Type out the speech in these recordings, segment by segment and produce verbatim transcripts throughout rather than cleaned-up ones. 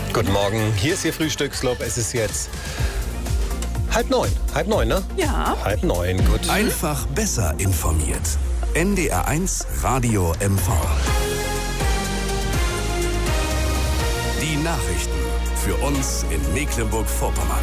Guten Morgen, hier ist Ihr Frühstücksclub. Es ist jetzt halb neun. Halb neun, ne? Ja. Halb neun, gut. Einfach besser informiert. N D R eins Radio M V. Die Nachrichten für uns in Mecklenburg-Vorpommern.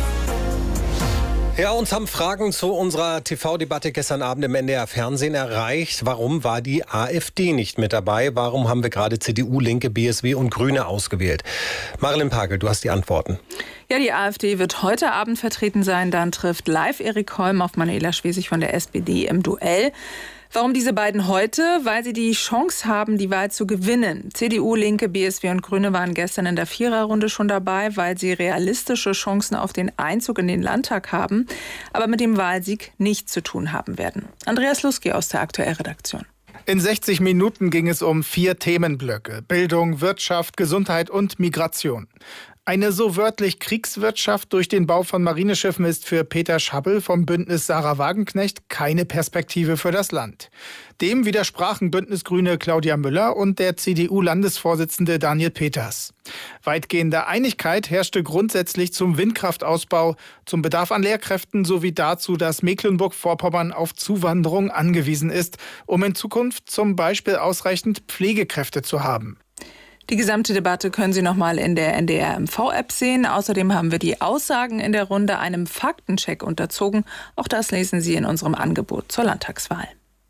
Ja, uns haben Fragen zu unserer T V-Debatte gestern Abend im N D R-Fernsehen erreicht. Warum war die AfD nicht mit dabei? Warum haben wir gerade C D U, Linke, B S W und Grüne ausgewählt? Marilyn Pagel, du hast die Antworten. Ja, die AfD wird heute Abend vertreten sein. Dann trifft live Erik Holm auf Manuela Schwesig von der S P D im Duell. Warum diese beiden heute? Weil sie die Chance haben, die Wahl zu gewinnen. C D U, Linke, B S W und Grüne waren gestern in der Viererrunde schon dabei, weil sie realistische Chancen auf den Einzug in den Landtag haben, aber mit dem Wahlsieg nichts zu tun haben werden. Andreas Luski aus der Aktuellredaktion. In sechzig Minuten ging es um vier Themenblöcke: Bildung, Wirtschaft, Gesundheit und Migration. Eine so wörtlich Kriegswirtschaft durch den Bau von Marineschiffen ist für Peter Schabbel vom Bündnis Sarah Wagenknecht keine Perspektive für das Land. Dem widersprachen Bündnisgrüne Claudia Müller und der C D U-Landesvorsitzende Daniel Peters. Weitgehende Einigkeit herrschte grundsätzlich zum Windkraftausbau, zum Bedarf an Lehrkräften sowie dazu, dass Mecklenburg-Vorpommern auf Zuwanderung angewiesen ist, um in Zukunft zum Beispiel ausreichend Pflegekräfte zu haben. Die gesamte Debatte können Sie nochmal in der N D R M V-App sehen. Außerdem haben wir die Aussagen in der Runde einem Faktencheck unterzogen. Auch das lesen Sie in unserem Angebot zur Landtagswahl.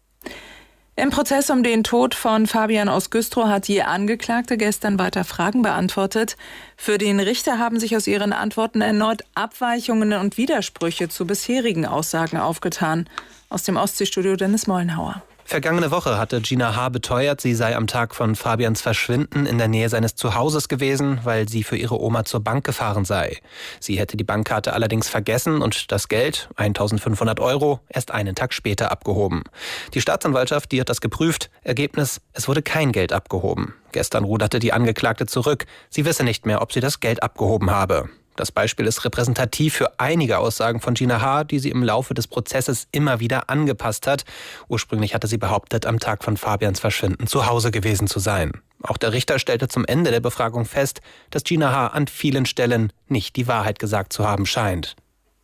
Im Prozess um den Tod von Fabian aus Güstrow hat die Angeklagte gestern weiter Fragen beantwortet. Für den Richter haben sich aus ihren Antworten erneut Abweichungen und Widersprüche zu bisherigen Aussagen aufgetan. Aus dem Ostseestudio Dennis Mollenhauer. Vergangene Woche hatte Gina H. beteuert, sie sei am Tag von Fabians Verschwinden in der Nähe seines Zuhauses gewesen, weil sie für ihre Oma zur Bank gefahren sei. Sie hätte die Bankkarte allerdings vergessen und das Geld, eintausendfünfhundert Euro, erst einen Tag später abgehoben. Die Staatsanwaltschaft, die hat das geprüft. Ergebnis, es wurde kein Geld abgehoben. Gestern ruderte die Angeklagte zurück. Sie wisse nicht mehr, ob sie das Geld abgehoben habe. Das Beispiel ist repräsentativ für einige Aussagen von Gina H., die sie im Laufe des Prozesses immer wieder angepasst hat. Ursprünglich hatte sie behauptet, am Tag von Fabians Verschwinden zu Hause gewesen zu sein. Auch der Richter stellte zum Ende der Befragung fest, dass Gina H. an vielen Stellen nicht die Wahrheit gesagt zu haben scheint.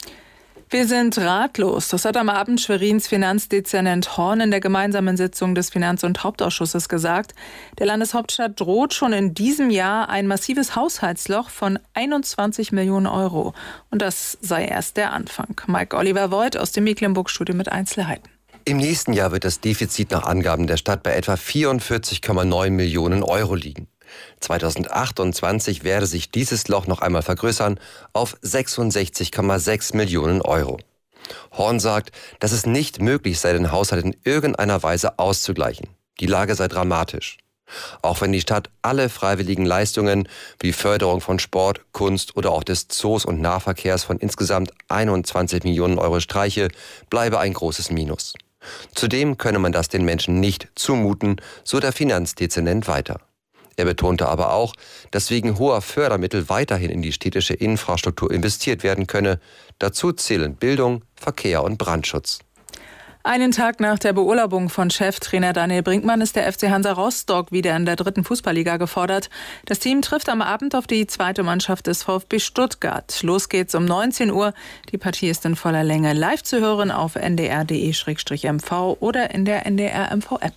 Wir sind ratlos. Das hat am Abend Schwerins Finanzdezernent Horn in der gemeinsamen Sitzung des Finanz- und Hauptausschusses gesagt. Der Landeshauptstadt droht schon in diesem Jahr ein massives Haushaltsloch von einundzwanzig Millionen Euro. Und das sei erst der Anfang. Mike Oliver Voigt aus dem Mecklenburg-Studio mit Einzelheiten. Im nächsten Jahr wird das Defizit nach Angaben der Stadt bei etwa vierundvierzig Komma neun Millionen Euro liegen. zweitausendachtundzwanzig werde sich dieses Loch noch einmal vergrößern auf sechsundsechzig Komma sechs Millionen Euro. Horn sagt, dass es nicht möglich sei, den Haushalt in irgendeiner Weise auszugleichen. Die Lage sei dramatisch. Auch wenn die Stadt alle freiwilligen Leistungen wie Förderung von Sport, Kunst oder auch des Zoos und Nahverkehrs von insgesamt einundzwanzig Millionen Euro streiche, bleibe ein großes Minus. Zudem könne man das den Menschen nicht zumuten, so der Finanzdezernent weiter. Er betonte aber auch, dass wegen hoher Fördermittel weiterhin in die städtische Infrastruktur investiert werden könne. Dazu zählen Bildung, Verkehr und Brandschutz. Einen Tag nach der Beurlaubung von Cheftrainer Daniel Brinkmann ist der F C Hansa Rostock wieder in der dritten Fußballliga gefordert. Das Team trifft am Abend auf die zweite Mannschaft des VfB Stuttgart. Los geht's um neunzehn Uhr. Die Partie ist in voller Länge live zu hören auf n d r punkt d e slash m v oder in der N D R M V-App.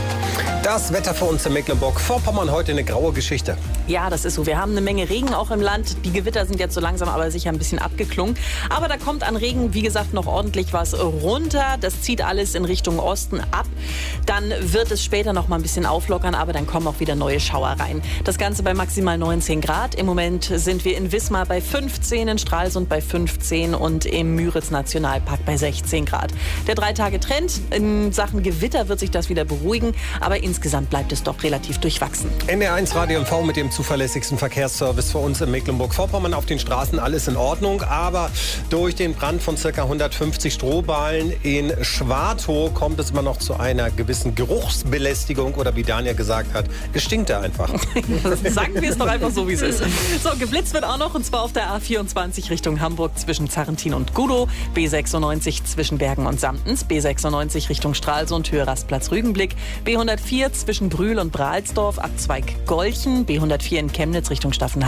Das Wetter für uns in Mecklenburg-Vorpommern, heute eine graue Geschichte. Ja, das ist so. Wir haben eine Menge Regen auch im Land. Die Gewitter sind jetzt so langsam aber sicher ein bisschen abgeklungen. Aber da kommt an Regen, wie gesagt, noch ordentlich was runter. Das zieht alles in Richtung Osten ab. Dann wird es später noch mal ein bisschen auflockern, aber dann kommen auch wieder neue Schauer rein. Das Ganze bei maximal neunzehn Grad. Im Moment sind wir in Wismar bei fünfzehn, in Stralsund bei fünfzehn und im Müritz-Nationalpark bei sechzehn Grad. Der Drei-Tage-Trend in Sachen Gewitter wird sich das wieder beruhigen, aber insgesamt bleibt es doch relativ durchwachsen. N D R eins Radio M V mit dem zuverlässigsten Verkehrsservice für uns in Mecklenburg-Vorpommern. Auf den Straßen alles in Ordnung, aber durch den Brand von ca. hundertfünfzig Strohballen in Schwartow kommt es immer noch zu einer gewissen Geruchsbelästigung oder wie Daniel gesagt hat, es stinkt da einfach. Sagen wir es doch einfach so, wie es ist. So, geblitzt wird auch noch und zwar auf der A vierundzwanzig Richtung Hamburg zwischen Zarrentin und Gudow, B sechsundneunzig zwischen Bergen und Samtens, B sechsundneunzig Richtung Stralsund, Höhe Rastplatz Rügenblick, B hundertvier zwischen Brühl und Brahlsdorf, Abzweig Golchen, B hundertvier in Chemnitz Richtung Staffenhagen.